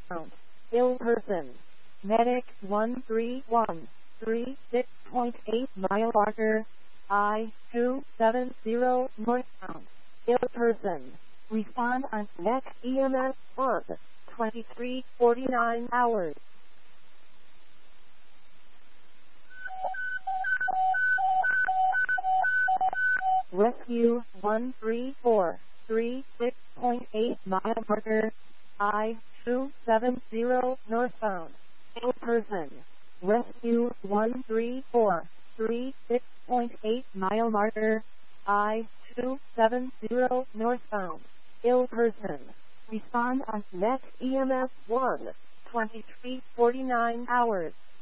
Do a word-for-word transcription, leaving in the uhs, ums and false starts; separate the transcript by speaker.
Speaker 1: northbound. Ill person. Medic one three one three six point eight mile marker. I two seven zero northbound. Ill person. Respond on next E M S one. twenty-three forty-nine hours. Rescue one three four three six point eight mile marker. I two seven zero northbound. Ill person. Rescue one three four three six point eight mile marker. I two seven zero northbound. Ill person. Respond on next E M S one. twenty-three forty-nine hours.